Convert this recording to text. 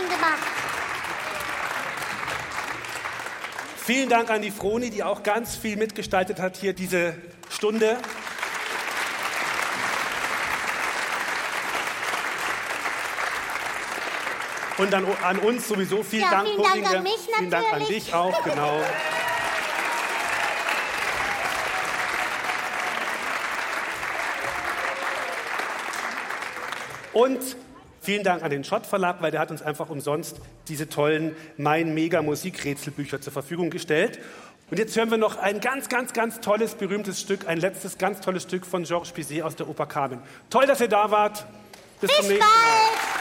fein gemacht. Vielen Dank an die Froni, die auch ganz viel mitgestaltet hat hier diese Stunde. Und dann an uns sowieso vielen Dank, vielen Dank Corinne. an mich Vielen Dank an natürlich. dich auch, genau. Und vielen Dank an den Schott Verlag, weil der hat uns einfach umsonst diese tollen Mein Mega Musikrätselbücher zur Verfügung gestellt. Und jetzt hören wir noch ein ganz, ganz, ganz tolles, berühmtes Stück, ein letztes ganz tolles Stück von Georges Bizet aus der Oper Carmen. Toll, dass ihr da wart. Bis zum nächsten Mal. Bald!